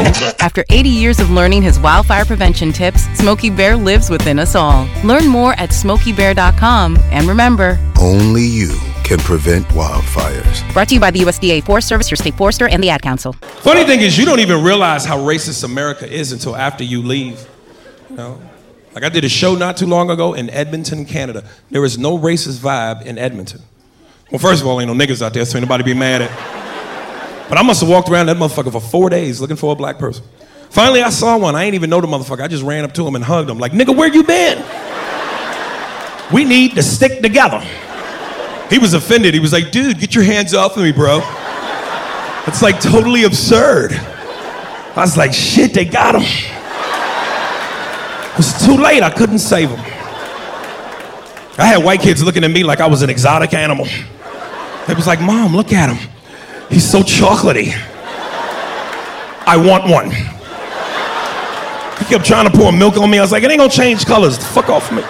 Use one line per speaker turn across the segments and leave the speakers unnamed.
After 80 years of learning his wildfire prevention tips, Smokey Bear lives within us all. Learn more at SmokeyBear.com. And remember,
only you can prevent wildfires.
Brought to you by the USDA Forest Service, your state forester, and the Ad Council.
Funny thing is, you don't even realize how racist America is until after you leave. You know? Like I did a show not too long ago in Edmonton, Canada. There is no racist vibe in Edmonton. Well, first of all, ain't no niggas out there, so ain't nobody be mad at. But I must have walked around that motherfucker for 4 days looking for a black person. Finally, I saw one. I ain't even know the motherfucker. I just ran up to him and hugged him. Like, nigga, where you been? We need to stick together. He was offended. He was like, dude, get your hands off of me, bro. It's like totally absurd. I was like, shit, they got him. It was too late. I couldn't save him. I had white kids looking at me like I was an exotic animal. They was like, Mom, look at him. He's so chocolatey. I want one. He kept trying to pour milk on me. I was like, it ain't gonna change colors. Fuck off me.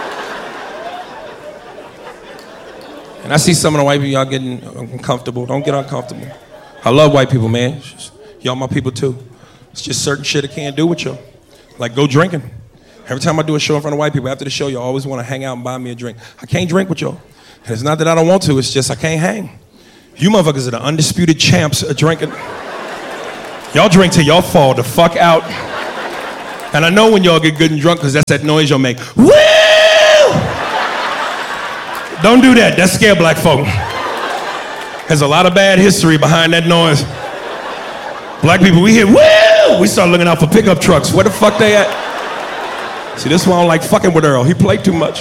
And I see some of the white people, y'all getting uncomfortable. Don't get uncomfortable. I love white people, man. Y'all my people too. It's just certain shit I can't do with y'all. Like go drinking. Every time I do a show in front of white people, after the show, y'all always want to hang out and buy me a drink. I can't drink with y'all. And it's not that I don't want to, it's just I can't hang. You motherfuckers are the undisputed champs of drinking. Y'all drink till y'all fall the fuck out. And I know when y'all get good and drunk because that's that noise y'all make. Woo! Don't do that, that scare black folk. There's a lot of bad history behind that noise. Black people, we hear, woo! We start looking out for pickup trucks. Where the fuck they at? See, this one I don't like fucking with Earl. He played too much.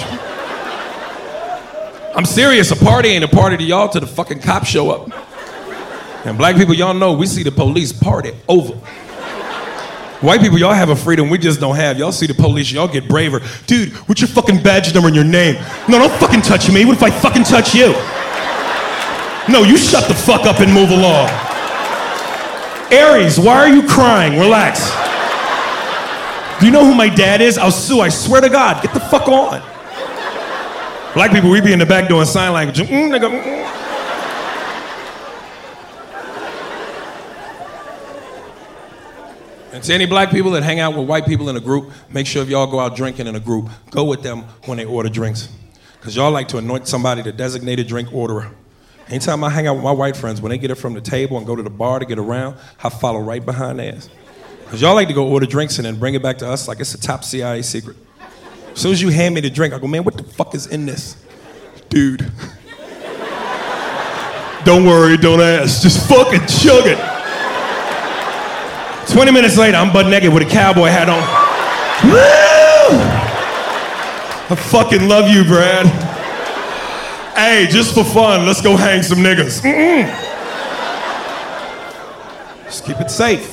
I'm serious, a party ain't a party to y'all till the fucking cops show up. And black people, y'all know, we see the police party over. White people, y'all have a freedom we just don't have. Y'all see the police, y'all get braver. Dude, what's your fucking badge number and your name? No, don't fucking touch me. What if I fucking touch you? No, you shut the fuck up and move along. Aries, why are you crying? Relax. Do you know who my dad is? I'll sue, I swear to God. Get the fuck on. Black people, we be in the back doing sign language. And to any black people that hang out with white people in a group, make sure if y'all go out drinking in a group, go with them when they order drinks. Because y'all like to anoint somebody the designated drink orderer. Anytime I hang out with my white friends, when they get it from the table and go to the bar to get around, I follow right behind their ass. Because y'all like to go order drinks and then bring it back to us like it's a top CIA secret. As soon as you hand me the drink, I go, man, what the fuck is in this? Dude. Don't worry, don't ask. Just fucking chug it. 20 minutes later, I'm butt naked with a cowboy hat on. Woo! I fucking love you, Brad. Hey, just for fun, let's go hang some niggas. Just keep it safe.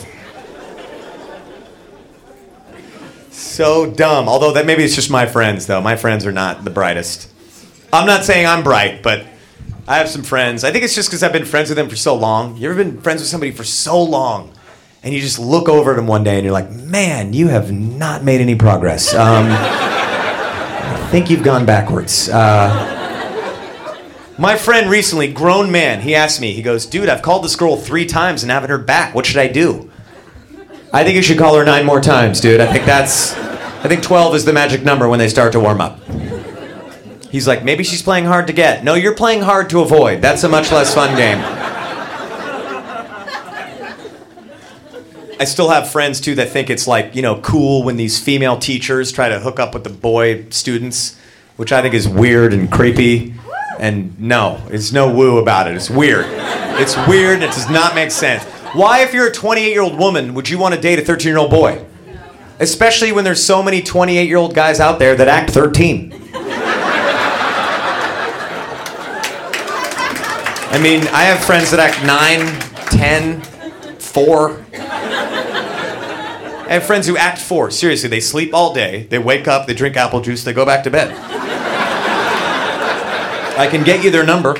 So dumb. Although that maybe it's just my friends, though. My friends are not the brightest. I'm not saying I'm bright, but I have some friends. I think it's just because I've been friends with them for so long. You ever been friends with somebody for so long, and you just look over at them one day and you're like, man, you have not made any progress. I think you've gone backwards. My friend recently, grown man, he asked me, he goes, dude, I've called this girl 3 times and haven't heard back. What should I do? I think you should call her 9 more times, dude. I think 12 is the magic number when they start to warm up. He's like, maybe she's playing hard to get. No, you're playing hard to avoid. That's a much less fun game. I still have friends, too, that think it's like, cool when these female teachers try to hook up with the boy students, which I think is weird and creepy. And no, there's no woo about it. It's weird. It's weird and it does not make sense. Why, if you're a 28-year-old woman, would you want to date a 13-year-old boy? Especially when there's so many 28-year-old guys out there that act 13. I mean, I have friends that act 9, 10, 4. I have friends who act 4. Seriously, they sleep all day, they wake up, they drink apple juice, they go back to bed. I can get you their number.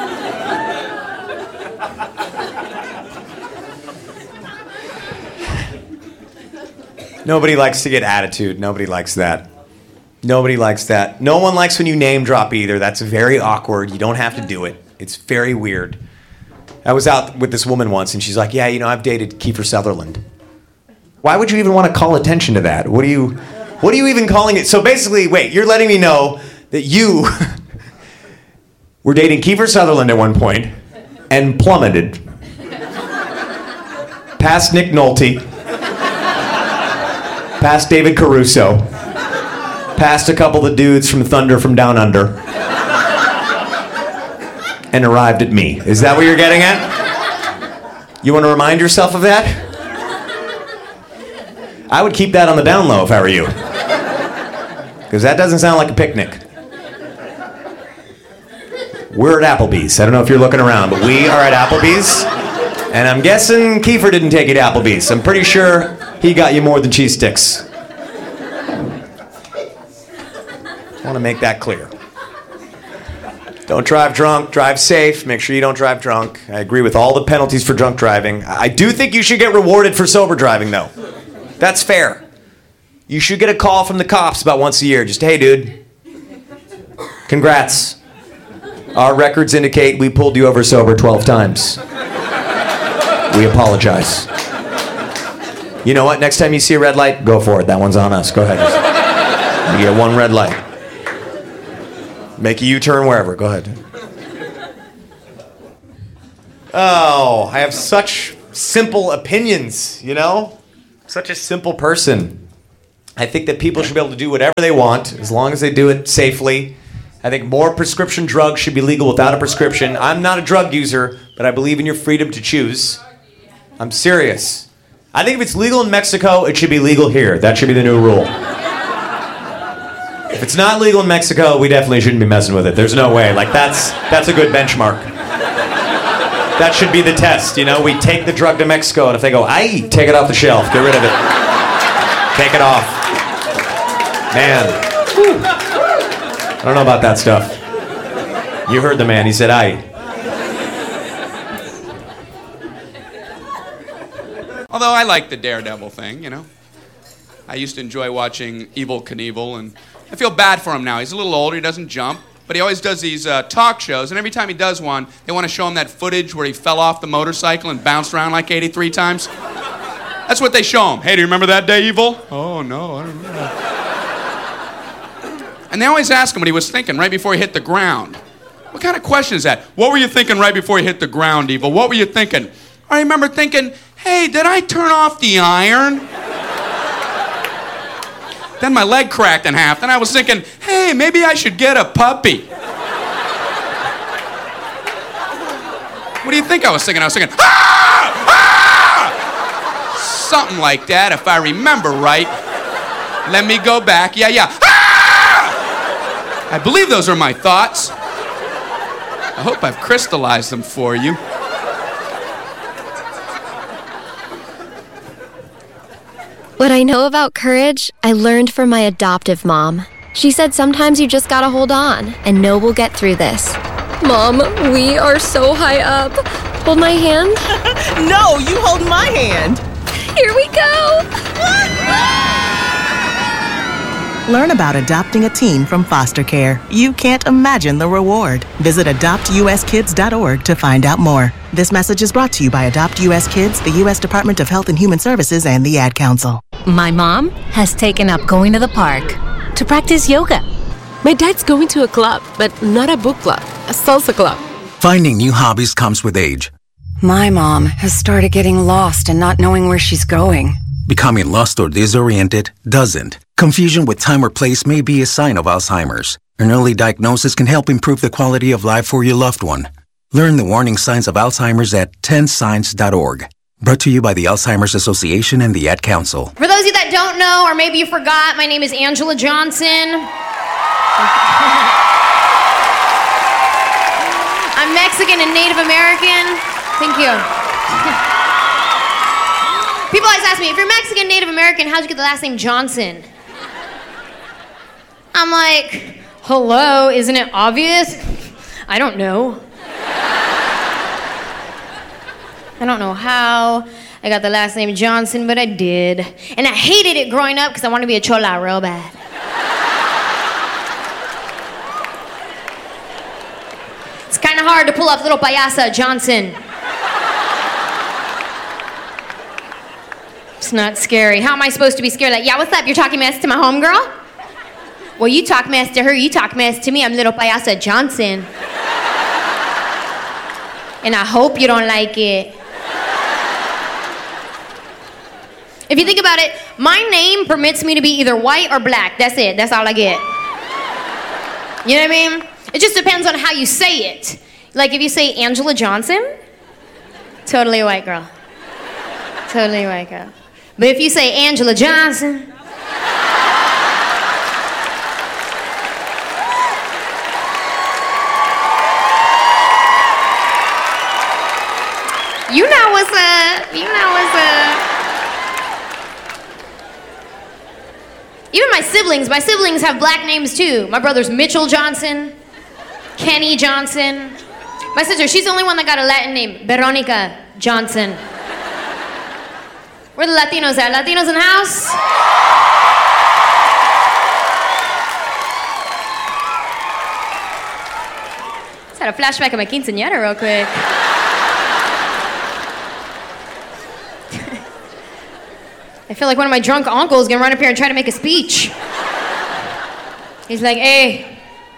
Nobody likes to get attitude. Nobody likes that. Nobody likes that. No one likes when you name drop either. That's very awkward. You don't have to do it. It's very weird. I was out with this woman once, and she's like, yeah, I've dated Kiefer Sutherland. Why would you even want to call attention to that? What are you even calling it? So basically, wait, you're letting me know that you were dating Kiefer Sutherland at one point and plummeted past Nick Nolte, past David Caruso, past a couple of dudes from Thunder from Down Under, and arrived at me. Is that what you're getting at? You want to remind yourself of that? I would keep that on the down low if I were you. Because that doesn't sound like a picnic. We're at Applebee's. I don't know if you're looking around, but we are at Applebee's. And I'm guessing Kiefer didn't take you to Applebee's. I'm pretty sure he got you more than cheese sticks. I want to make that clear. Don't drive drunk, drive safe, make sure you don't drive drunk. I agree with all the penalties for drunk driving. I do think you should get rewarded for sober driving, though. That's fair. You should get a call from the cops about once a year. Just, hey, dude, congrats. Our records indicate we pulled you over sober 12 times. We apologize. You know what? Next time you see a red light, go for it. That one's on us. Go ahead. You get one red light. Make a U-turn wherever. Go ahead. Oh, I have such simple opinions, you know? Such a simple person. I think that people should be able to do whatever they want as long as they do it safely. I think more prescription drugs should be legal without a prescription. I'm not a drug user, but I believe in your freedom to choose. I'm serious. I think if it's legal in Mexico, it should be legal here. That should be the new rule. If it's not legal in Mexico, we definitely shouldn't be messing with it. There's no way. Like, that's a good benchmark. That should be the test, you know? We take the drug to Mexico, and if they go, aye, take it off the shelf. Get rid of it. Take it off. Man. Whew. I don't know about that stuff. You heard the man. He said, aye.
Although I like the Daredevil thing, you know. I used to enjoy watching Evel Knievel, and I feel bad for him now. He's a little older, he doesn't jump, but he always does these talk shows, and every time he does one, they want to show him that footage where he fell off the motorcycle and bounced around like 83 times. That's what they show him. Hey, do you remember that day, Evel? Oh, no, I don't remember that. And they always ask him what he was thinking right before he hit the ground. What kind of question is that? What were you thinking right before you hit the ground, Evel? What were you thinking? I remember thinking, hey, did I turn off the iron? Then my leg cracked in half. Then I was thinking, hey, maybe I should get a puppy. What do you think I was thinking? I was thinking, ah! Ah! Something like that, if I remember right. Let me go back. Yeah. Ah! I believe those are my thoughts. I hope I've crystallized them for you.
What I know about courage, I learned from my adoptive mom. She said sometimes you just gotta hold on and know we'll get through this. Mom, we are so high up. Hold my hand.
No, you hold my hand.
Here we go.
Learn about adopting a teen from foster care. You can't imagine the reward. Visit adoptuskids.org to find out more. This message is brought to you by Adopt US Kids, the U.S. Department of Health and Human Services, and the Ad Council.
My mom has taken up going to the park to practice yoga.
My dad's going to a club, but not a book club, a salsa club.
Finding new hobbies comes with age.
My mom has started getting lost and not knowing where she's going.
Becoming lost or disoriented doesn't. Confusion with time or place may be a sign of Alzheimer's. An early diagnosis can help improve the quality of life for your loved one. Learn the warning signs of Alzheimer's at 10signs.org. Brought to you by the Alzheimer's Association and the Ad Council.
For those of you that don't know, or maybe you forgot, my name is Angela Johnson. I'm Mexican and Native American. Thank you. People always ask me, if you're Mexican, Native American, how'd you get the last name Johnson? I'm like, hello, isn't it obvious? I don't know. I don't know how I got the last name Johnson, but I did. And I hated it growing up because I wanted to be a chola real bad. It's kind of hard to pull off little payasa Johnson. It's That's not scary. How am I supposed to be scared? Like, yeah, what's up? You're talking mess to my homegirl? Well, you talk mess to her, you talk mess to me. I'm little Payasa Johnson. And I hope you don't like it. If you think about it, my name permits me to be either white or black. That's it. That's all I get. You know what I mean? It just depends on how you say it. Like if you say Angela Johnson, totally a white girl. Totally a white girl. But if you say Angela Johnson, you know what's up. You know what's up. Even my siblings have black names too. My brother's Mitchell Johnson, Kenny Johnson. My sister, she's the only one that got a Latin name, Veronica Johnson. Where the Latinos at? Latinos in the house? Just had a flashback of my quinceañera real quick. I feel like one of my drunk uncles is gonna run up here and try to make a speech. He's like, hey.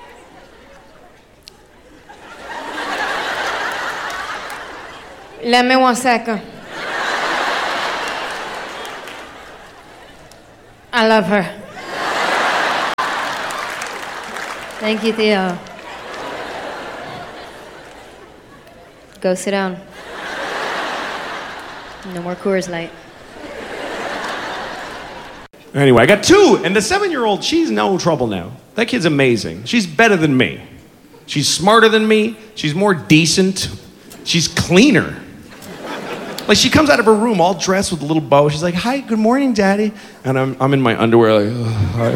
Let me 1 second. I love her. Thank you, Theo. Go sit down. No more Coors Light.
Anyway, I got 2, and the 7-year-old, she's no trouble now. That kid's amazing. She's better than me. She's smarter than me. She's more decent. She's cleaner. Like, she comes out of her room all dressed with a little bow. She's like, hi, good morning, Daddy. And I'm in my underwear like, oh, hi.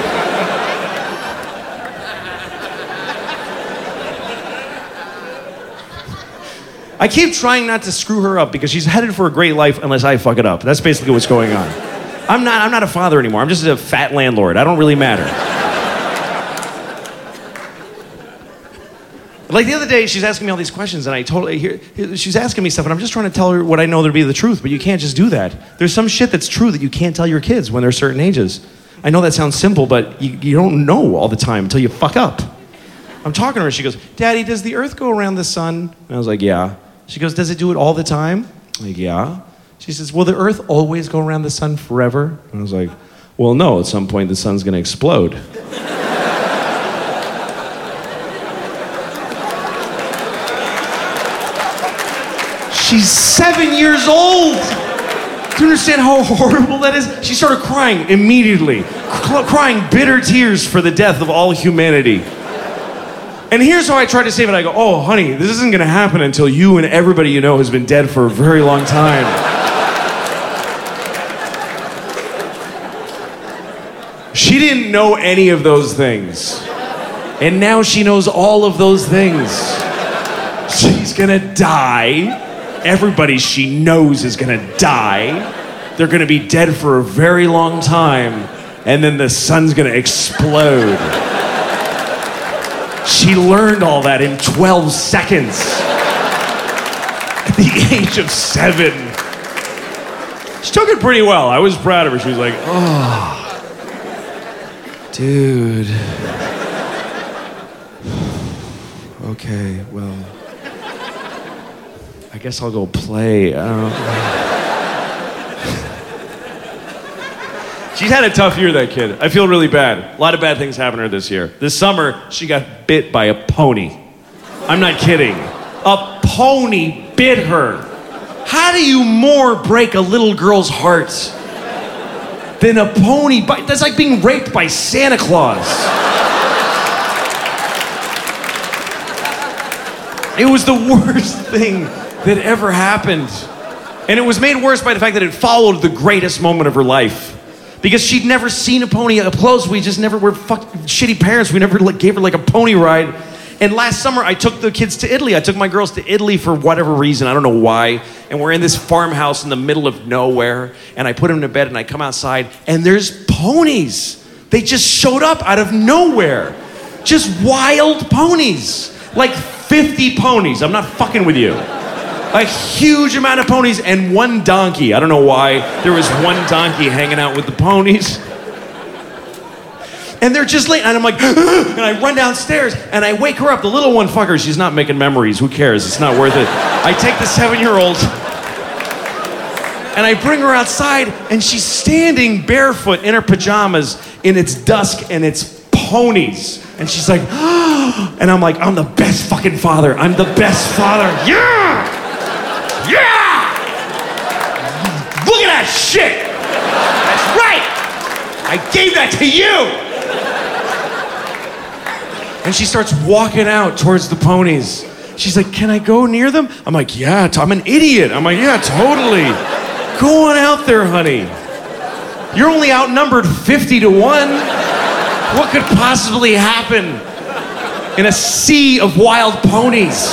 I keep trying not to screw her up because she's headed for a great life unless I fuck it up. That's basically what's going on. I'm not a father anymore. I'm just a fat landlord. I don't really matter. Like the other day, she's asking me all these questions, and I totally she's asking me stuff, and I'm just trying to tell her what I know to be the truth, but you can't just do that. There's some shit that's true that you can't tell your kids when they're certain ages. I know that sounds simple, but you don't know all the time until you fuck up. I'm talking to her, she goes, Daddy, does the earth go around the sun? And I was like, yeah. She goes, does it do it all the time? I'm like, yeah. She says, will the earth always go around the sun forever? And I was like, well, no, at some point the sun's gonna explode. She's 7 years old. Do you understand how horrible that is? She started crying immediately, crying bitter tears for the death of all humanity. And here's how I tried to save it. I go, oh, honey, this isn't gonna happen until you and everybody you know has been dead for a very long time. She didn't know any of those things. And now she knows all of those things. She's gonna die. Everybody she knows is gonna die. They're gonna be dead for a very long time. And then the sun's gonna explode. She learned all that in 12 seconds. At the age of 7. She took it pretty well. I was proud of her. She was like, oh. Dude. Okay, well, I guess I'll go play. I don't know. She's had a tough year, that kid. I feel really bad. A lot of bad things happened to her this year. This summer, she got bit by a pony. I'm not kidding. A pony bit her. How do you more break a little girl's heart than a pony bite? That's like being raped by Santa Claus. It was the worst thing that ever happened. And it was made worse by the fact that it followed the greatest moment of her life. Because she'd never seen a pony up close. We just never were shitty parents. We never gave her like a pony ride. And last summer, I took the kids to Italy. I took my girls to Italy for whatever reason. I don't know why. And we're in this farmhouse in the middle of nowhere. And I put them to bed and I come outside and there's ponies. They just showed up out of nowhere. Just wild ponies. Like 50 ponies. I'm not fucking with you. A huge amount of ponies and one donkey. I don't know why there was one donkey hanging out with the ponies. And they're just late, and I'm like, and I run downstairs, and I wake her up. The little one, fucker, she's not making memories. Who cares? It's not worth it. I take the 7-year-old, and I bring her outside, and she's standing barefoot in her pajamas, and it's dusk, and it's ponies. And she's like, and I'm like, I'm the best fucking father. I'm the best father. Yeah! Yeah! Look at that shit! That's right! I gave that to you! And she starts walking out towards the ponies. She's like, can I go near them? I'm like, yeah, I'm an idiot. I'm like, yeah, totally. Go on out there, honey. You're only outnumbered 50-1. What could possibly happen in a sea of wild ponies?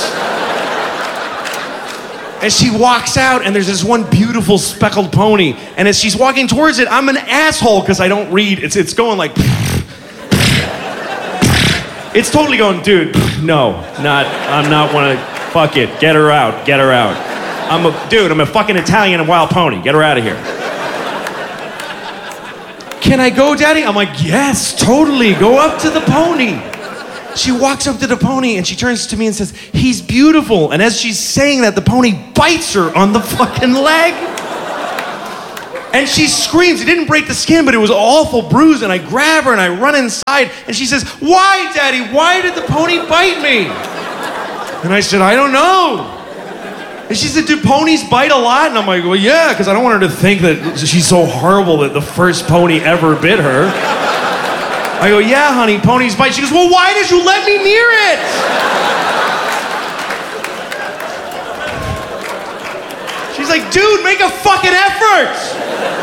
And she walks out, and there's this one beautiful speckled pony. And as she's walking towards it, I'm an asshole because I don't read. It's going like... It's totally going, dude, no, I'm not wanna, fuck it, get her out. I'm a fucking Italian and wild pony, get her out of here. Can I go, Daddy? I'm like, yes, totally, go up to the pony. She walks up to the pony and she turns to me and says, he's beautiful. And as she's saying that, the pony bites her on the fucking leg. And she screams. It didn't break the skin, but it was an awful bruise. And I grab her and I run inside. And she says, why, Daddy? Why did the pony bite me? And I said, I don't know. And she said, do ponies bite a lot? And I'm like, well, yeah, because I don't want her to think that she's so horrible that the first pony ever bit her. I go, yeah, honey, ponies bite. She goes, well, why did you let me near it? She's like, dude, make a fucking effort.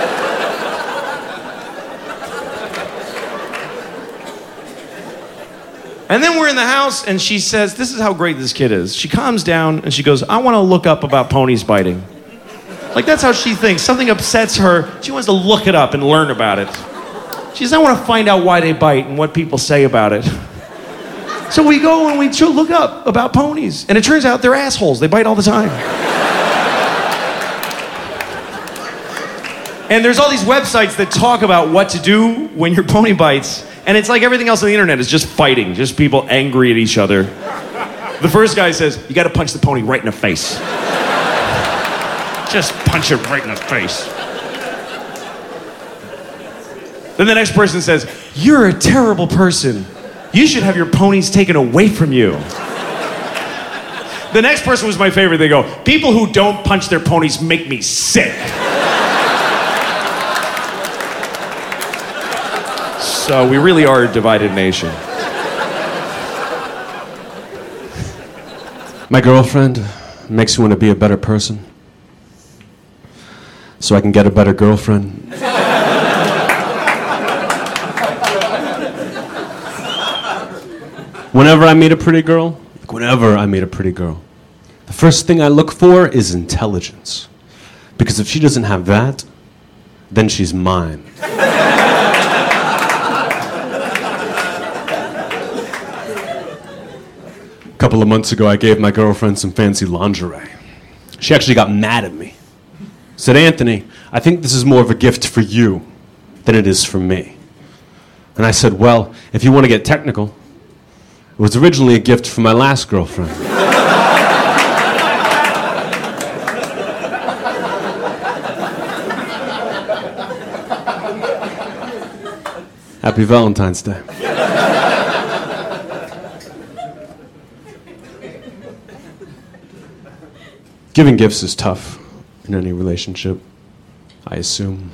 And then we're in the house, and she says, this is how great this kid is. She calms down, and she goes, I want to look up about ponies biting. Like, that's how she thinks. Something upsets her. She wants to look it up and learn about it. She says, I want to find out why they bite and what people say about it. So we go and we look up about ponies. And it turns out they're assholes. They bite all the time. And there's all these websites that talk about what to do when your pony bites. And it's like everything else on the internet is just fighting, just people angry at each other. The first guy says, you gotta punch the pony right in the face. Just punch it right in the face. Then the next person says, you're a terrible person. You should have your ponies taken away from you. The next person was my favorite. They go, people who don't punch their ponies make me sick. So we really are a divided nation.
My girlfriend makes me want to be a better person so I can get a better girlfriend. Whenever I meet a pretty girl, the first thing I look for is intelligence. Because if she doesn't have that, then she's mine. A couple of months ago, I gave my girlfriend some fancy lingerie. She actually got mad at me. Said, Anthony, I think this is more of a gift for you than it is for me. And I said, well, if you want to get technical, it was originally a gift for my last girlfriend. Happy Valentine's Day. Giving gifts is tough in any relationship, I assume.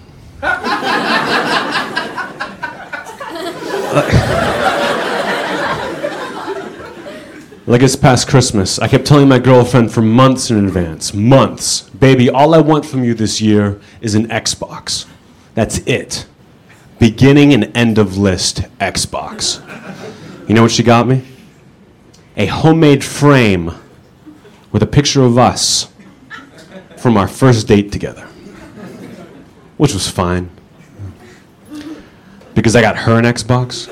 Like this past Christmas, I kept telling my girlfriend for months in advance, months, baby, all I want from you this year is an Xbox. That's it. Beginning and end of list Xbox. You know what she got me? A homemade frame with a picture of us from our first date together. Which was fine. Because I got her an Xbox.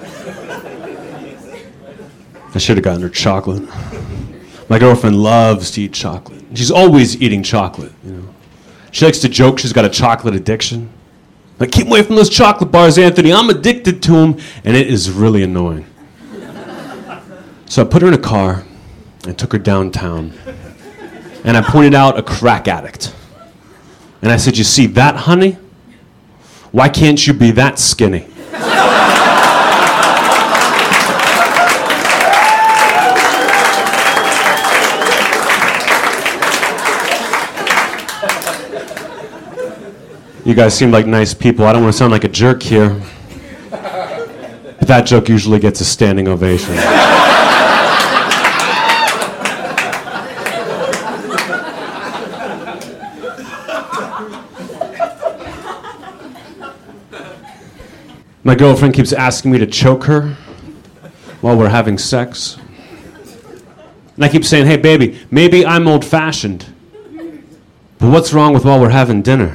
I should have gotten her chocolate. My girlfriend loves to eat chocolate. She's always eating chocolate, you know. She likes to joke she's got a chocolate addiction. Like, keep away from those chocolate bars, Anthony. I'm addicted to them, and it is really annoying. So I put her in a car and took her downtown. And I pointed out a crack addict. And I said, you see that, honey? Why can't you be that skinny? You guys seem like nice people. I don't want to sound like a jerk here. But that joke usually gets a standing ovation. My girlfriend keeps asking me to choke her while we're having sex. And I keep saying, hey, baby, maybe I'm old-fashioned. But what's wrong with while we're having dinner?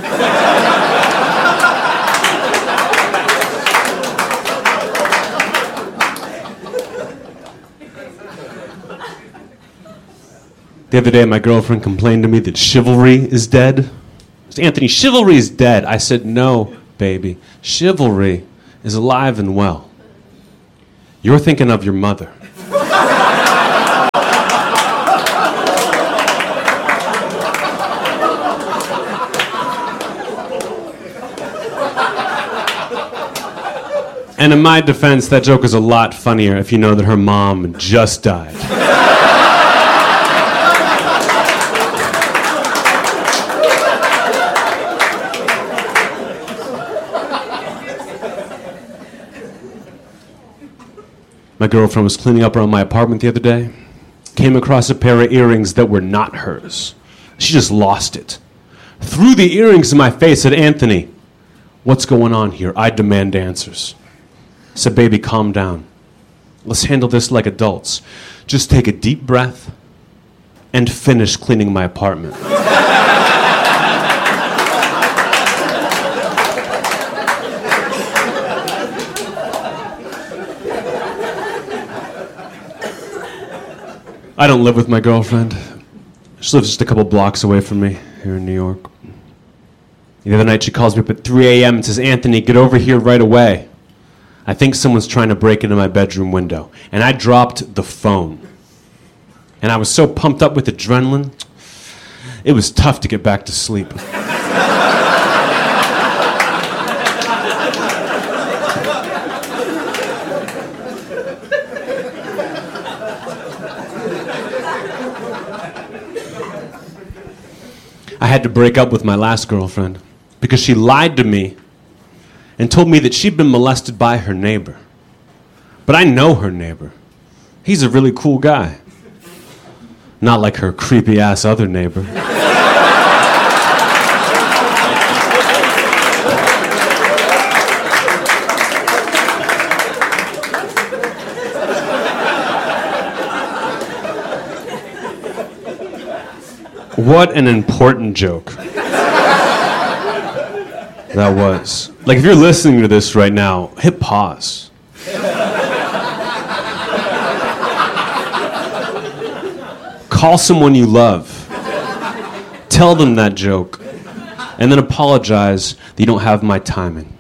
The other day, my girlfriend complained to me that chivalry is dead. I said, Anthony, chivalry is dead. I said, no, baby. Chivalry is alive and well. You're thinking of your mother. And in my defense, that joke is a lot funnier if you know that her mom just died. My girlfriend was cleaning up around my apartment the other day, came across a pair of earrings that were not hers. She just lost it. Threw the earrings in my face, said, Anthony, what's going on here? I demand answers. I said, baby, calm down. Let's handle this like adults. Just take a deep breath and finish cleaning my apartment. I don't live with my girlfriend. She lives just a couple blocks away from me here in New York. The other night she calls me up at 3 a.m. and says, Anthony, get over here right away. I think someone's trying to break into my bedroom window. And I dropped the phone. And I was so pumped up with adrenaline, it was tough to get back to sleep. I had to break up with my last girlfriend because she lied to me and told me that she'd been molested by her neighbor. But I know her neighbor. He's a really cool guy. Not like her creepy-ass other neighbor. What an important joke that was. Like, if you're listening to this right now, hit pause. Call someone you love. Tell them that joke. And then apologize that you don't have my timing.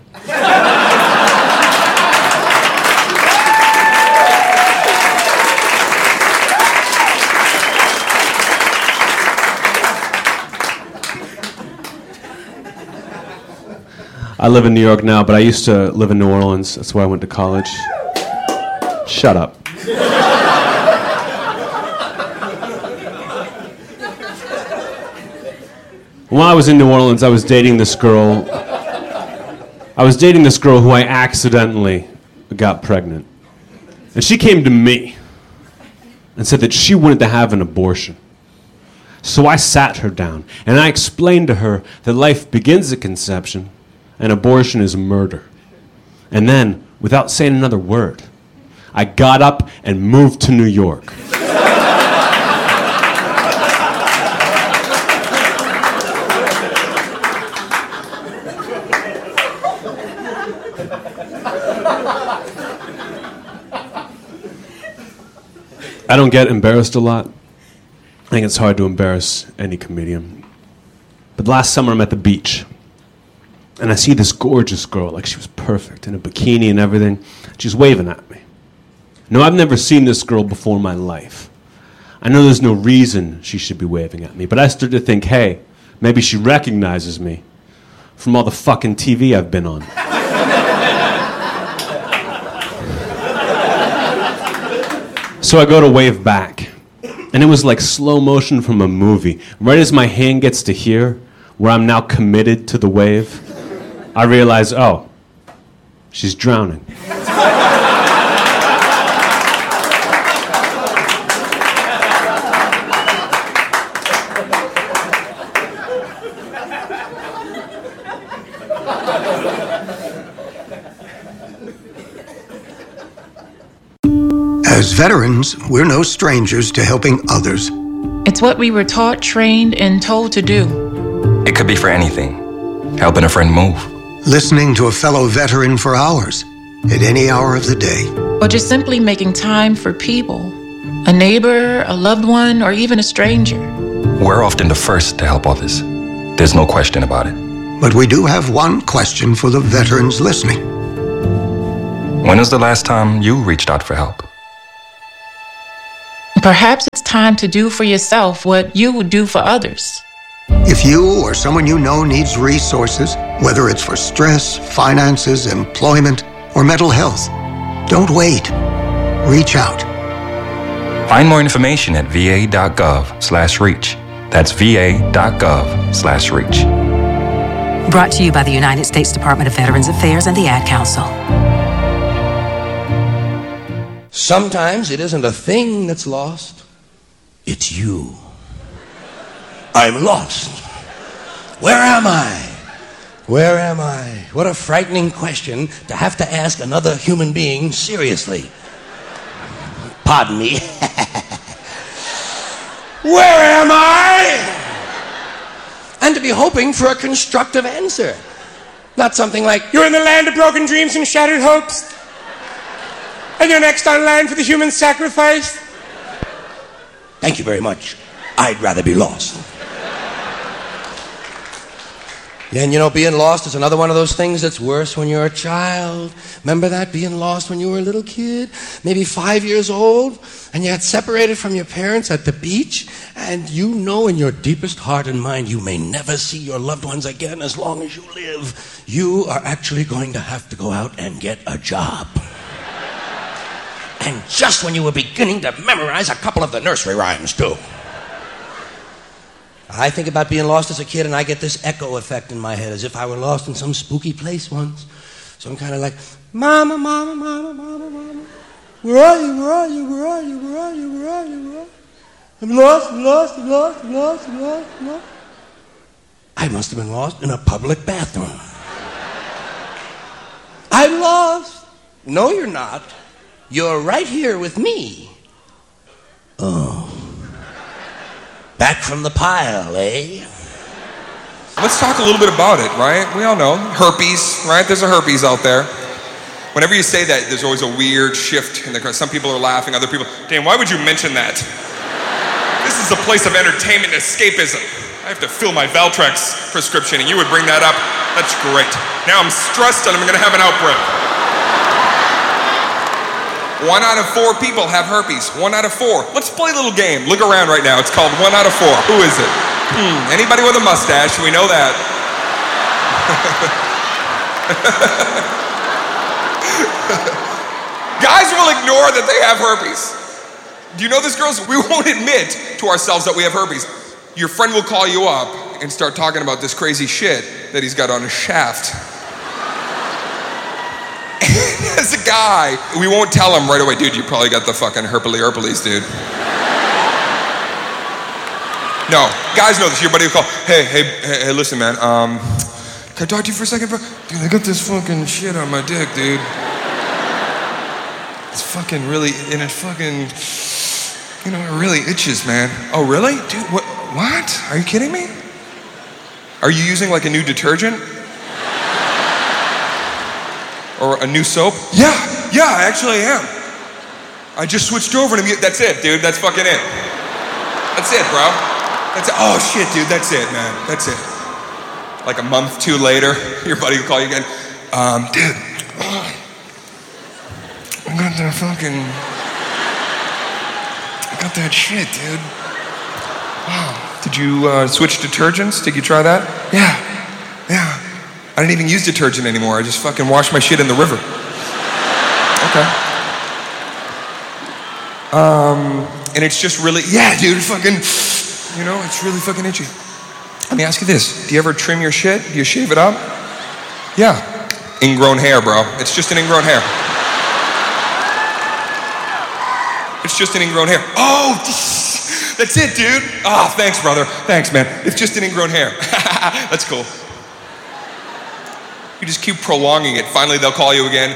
I live in New York now, but I used to live in New Orleans. That's where I went to college. Shut up. When I was in New Orleans, I was dating this girl. Who I accidentally got pregnant. And she came to me and said that she wanted to have an abortion. So I sat her down and I explained to her that life begins at conception and abortion is murder. And then, without saying another word, I got up and moved to New York. I don't get embarrassed a lot. I think it's hard to embarrass any comedian. But last summer I'm at the beach, and I see this gorgeous girl, like she was perfect, in a bikini and everything. She's waving at me. No, I've never seen this girl before in my life. I know there's no reason she should be waving at me, but I start to think, hey, maybe she recognizes me from all the fucking TV I've been on. So I go to wave back, and it was like slow motion from a movie. Right as my hand gets to here, where I'm now committed to the wave, I realize, oh, she's drowning.
As veterans, we're no strangers to helping others.
It's what we were taught, trained, and told to do.
It could be for anything. Helping a friend move.
Listening to a fellow veteran for hours, at any hour of the day.
Or just simply making time for people. A neighbor, a loved one, or even a stranger.
We're often the first to help others. There's no question about it.
But we do have one question for the veterans listening.
When was the last time you reached out for help?
Perhaps it's time to do for yourself what you would do for others.
If you or someone you know needs resources, whether it's for stress, finances, employment, or mental health, don't wait. Reach out.
Find more information at va.gov/reach. That's va.gov/reach.
Brought to you by the United States Department of Veterans Affairs and the Ad Council.
Sometimes it isn't a thing that's lost, it's you. I'm lost. Where am I? Where am I? What a frightening question to have to ask another human being seriously. Pardon me. Where am I? And to be hoping for a constructive answer. Not something like,
you're in the land of broken dreams and shattered hopes. And you're next on line for the human sacrifice.
Thank you very much. I'd rather be lost. And you know, being lost is another one of those things that's worse when you're a child. Remember that? Being lost when you were a little kid, maybe 5 years old, and you got separated from your parents at the beach, and you know in your deepest heart and mind you may never see your loved ones again as long as you live. You are actually going to have to go out and get a job. And just when you were beginning to memorize a couple of the nursery rhymes, too. I think about being lost as a kid, and I get this echo effect in my head, as if I were lost in some spooky place once. So I'm kind of like, Mama, Mama, Mama, Mama, Mama. Where are you, where are you, where are you, where are you, where are you, where are you? I'm lost, I'm lost, I'm lost, I'm lost, I'm lost, I'm lost. I must have been lost in a public bathroom. I'm lost. No, you're not. You're right here with me. Oh. Back from the pile, eh?
Let's talk a little bit about it, right? We all know herpes, right? There's a herpes out there. Whenever you say that, there's always a weird shift in the crowd. Some people are laughing, other people, damn, why would you mention that? This is a place of entertainment and escapism. I have to fill my Valtrex prescription and you would bring that up. That's great. Now I'm stressed and I'm gonna have an outbreak. 1 out of 4 people have herpes. 1 out of 4. Let's play a little game. Look around right now. It's called 1 out of 4. Who is it? Anybody with a mustache? We know that. Guys will ignore that they have herpes. Do you know this, girls? We won't admit to ourselves that we have herpes. Your friend will call you up and start talking about this crazy shit that he's got on his shaft. As a guy, we won't tell him right away, dude, you probably got the fucking herpes, dude. No, guys know this. Your buddy will call, hey, listen, man, can I talk to you for a second, bro? Dude, I got this fucking shit on my dick, dude. It's fucking really, and it fucking, you know, it really itches, man. Oh, really? Dude, what? Are you kidding me? Are you using like a new detergent? Or a new soap? Yeah, I actually am. I just switched over to mute. That's it, dude. That's fucking it. That's it, bro. That's it. Oh, shit, dude. That's it, man. That's it. Like a month, 2 later, your buddy will call you again. Dude, I got that fucking... I got that shit, dude. Wow. Did you switch detergents? Did you try that? Yeah. I didn't even use detergent anymore. I just fucking washed my shit in the river. Okay. And it's just really, yeah, dude, fucking, you know, it's really fucking itchy. Let me ask you this. Do you ever trim your shit? Do you shave it up? Yeah. Ingrown hair, bro. It's just an ingrown hair. It's just an ingrown hair. Oh, that's it, dude. Oh, thanks, brother. Thanks, man. It's just an ingrown hair. That's cool. You just keep prolonging it. Finally, they'll call you again.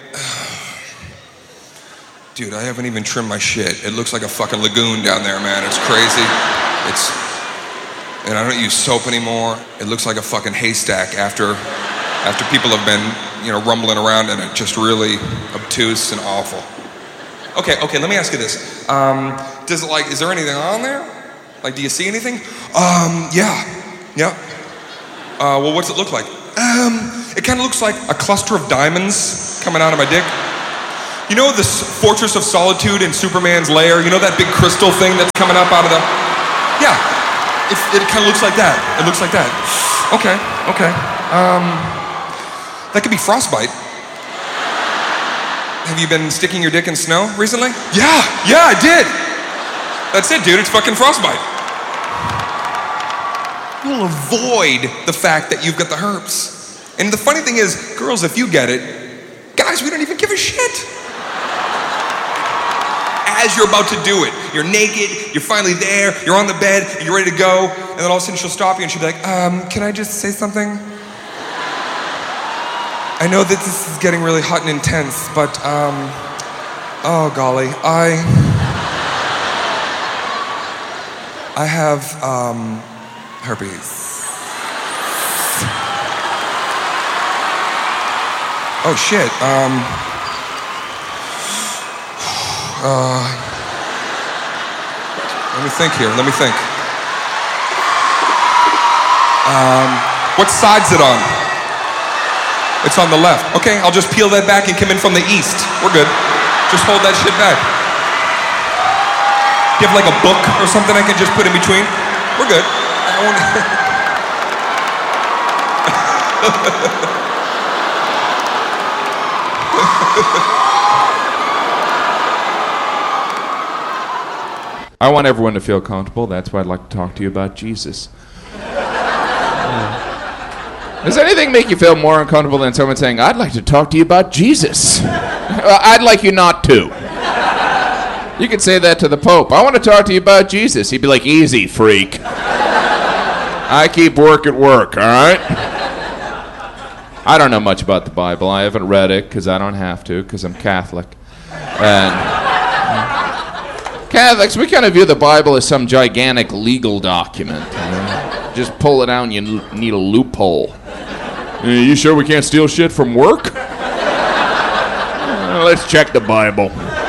Dude, I haven't even trimmed my shit. It looks like a fucking lagoon down there, man. It's crazy. And I don't use soap anymore. It looks like a fucking haystack after people have been, you know, rumbling around in it. Just really obtuse and awful. Okay, let me ask you this. Is there anything on there? Like, do you see anything? Yeah. Well, what's it look like? It kind of looks like a cluster of diamonds coming out of my dick. You know the Fortress of Solitude in Superman's lair? You know that big crystal thing that's coming up out of the... Yeah, it kind of looks like that. It looks like that. Okay. That could be frostbite. Have you been sticking your dick in snow recently? Yeah, I did. That's it, dude. It's fucking frostbite. You'll avoid the fact that you've got the herpes. And the funny thing is, girls, if you get it, guys, we don't even give a shit. As you're about to do it, you're naked, you're finally there, you're on the bed, and you're ready to go, and then all of a sudden she'll stop you and she'll be like, can I just say something? I know that this is getting really hot and intense, but, oh golly, I have, herpes. Oh shit, let me think here, what side's it on? It's on the left. Okay, I'll just peel that back and come in from the east. We're good. Just hold that shit back. Do you have like a book or something I can just put in between? We're good.
I want everyone to feel comfortable. That's why I'd like to talk to you about Jesus. Does anything make you feel more uncomfortable than someone saying, I'd like to talk to you about Jesus? I'd like you not to. You could say that to the Pope. I want to talk to you about Jesus. He'd be like, easy, freak. I keep work at work, all right? I don't know much about the Bible. I haven't read it because I don't have to, because I'm Catholic. And Catholics, we kind of view the Bible as some gigantic legal document. You know? Just pull it out and you need a loophole. You sure we can't steal shit from work? Let's check the Bible.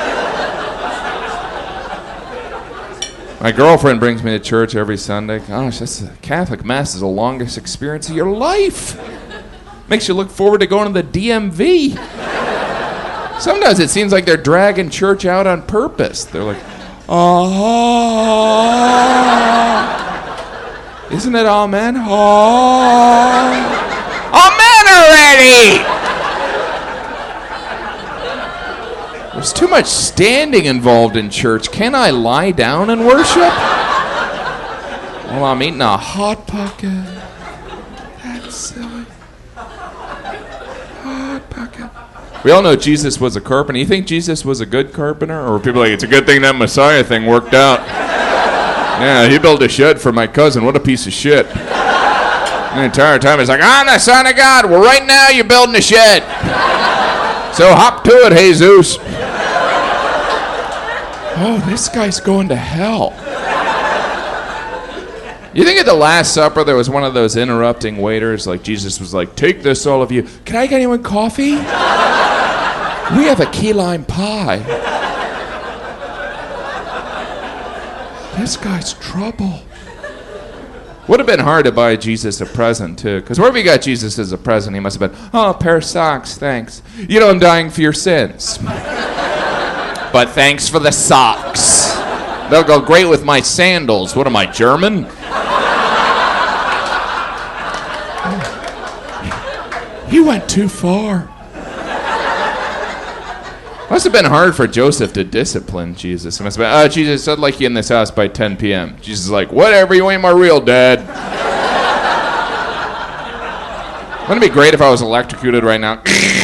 My girlfriend brings me to church every Sunday. Gosh, the Catholic Mass is the longest experience of your life. Makes you look forward to going to the DMV. Sometimes it seems like they're dragging church out on purpose. They're like, isn't it amen? Amen already! There's too much standing involved in church. Can I lie down and worship? Well, I'm eating a Hot Pocket. That's silly. Hot Pocket. We all know Jesus was a carpenter. You think Jesus was a good carpenter? Or people like, it's a good thing that Messiah thing worked out. Yeah, he built a shed for my cousin. What a piece of shit. The entire time he's like, I'm the Son of God. Well, right now you're building a shed. So hop to it, Jesus. Oh, this guy's going to hell. You think at the Last Supper there was one of those interrupting waiters, like Jesus was like, take this, all of you. Can I get anyone coffee? We have a key lime pie. This guy's trouble. Would have been hard to buy Jesus a present, too. Because wherever you got Jesus as a present, he must have been, oh, a pair of socks, thanks. You know, I'm dying for your sins. But thanks for the socks. They'll go great with my sandals. What am I, German? He went too far. Must have been hard for Joseph to discipline Jesus. It must have been, Jesus, I'd like you in this house by 10 p.m. Jesus is like, whatever, you ain't my real dad. Wouldn't it be great if I was electrocuted right now?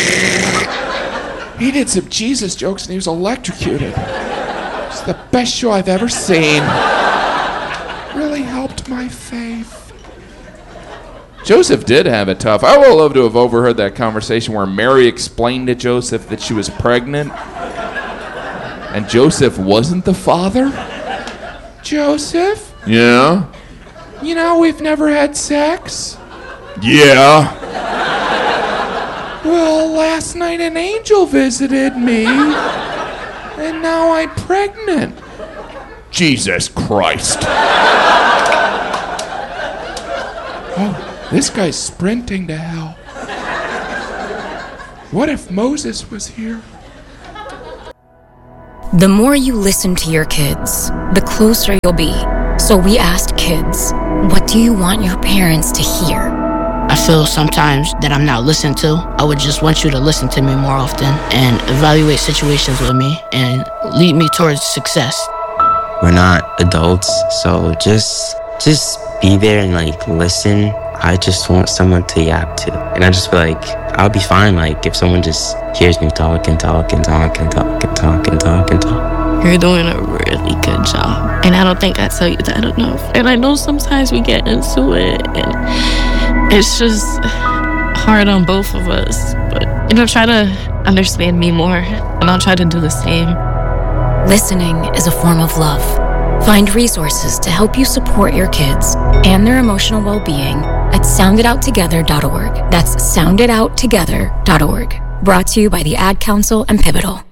He did some Jesus jokes and he was electrocuted. It's the best show I've ever seen. Really helped my faith. Joseph did have it tough. I would love to have overheard that conversation where Mary explained to Joseph that she was pregnant and Joseph wasn't the father. Joseph? Yeah? You know, we've never had sex. Yeah. Well, last night an angel visited me and now I'm pregnant. Jesus Christ. Oh. This guy's sprinting to hell. What if Moses was here?
The more you listen to your kids, the closer you'll be. So we asked kids, what do you want your parents to hear?
I feel sometimes that I'm not listened to. I would just want you to listen to me more often and evaluate situations with me and lead me towards success.
We're not adults, so just be there and like listen. I just want someone to yap to. And I just feel like I'll be fine like if someone just hears me talk and talk and talk and talk and talk and talk and talk.
You're doing a really good job. And I don't think I tell you that enough. And I know sometimes we get into it and it's just hard on both of us. But, try to understand me more and I'll try to do the same.
Listening is a form of love. Find resources to help you support your kids and their emotional well-being at sounditouttogether.org. That's sounditouttogether.org. Brought to you by the Ad Council and Pivotal.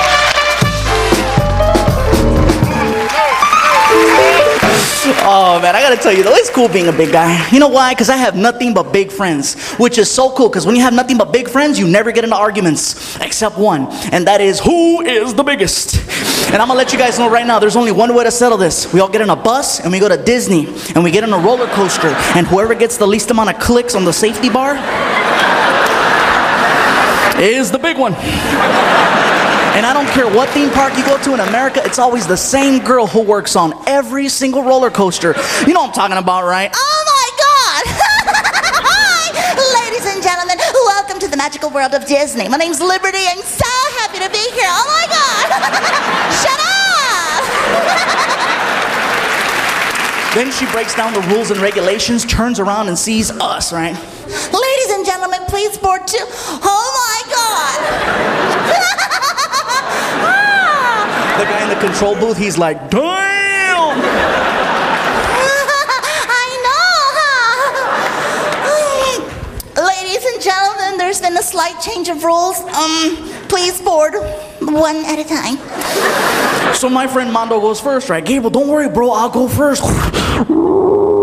Oh man, I gotta tell you though, it's cool being a big guy. You know why? Because I have nothing but big friends, which is so cool, because when you have nothing but big friends, you never get into arguments, except one, and that is, who is the biggest? And I'm gonna let you guys know right now, there's only one way to settle this. We all get in a bus, and we go to Disney, and we get on a roller coaster, and whoever gets the least amount of clicks on the safety bar is the big one. And I don't care what theme park you go to in America, it's always the same girl who works on every single roller coaster. You know what I'm talking about, right?
Oh my God! Hi, ladies and gentlemen, welcome to the magical world of Disney. My name's Liberty, and so happy to be here. Oh my God! Shut up!
Then she breaks down the rules and regulations, turns around and sees us, right?
Ladies and gentlemen, please board 2. Oh my God!
The guy in the control booth, he's like, damn!
I know, huh? Ladies and gentlemen, there's been a slight change of rules. Please board 1 at a time.
So my friend Mondo goes first, right? Gabriel, don't worry, bro, I'll go first.